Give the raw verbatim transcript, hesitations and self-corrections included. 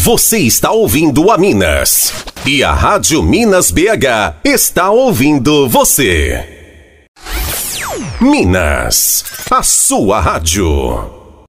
Você está ouvindo a Minas. E a Rádio Minas B H está ouvindo você. Minas, a sua rádio.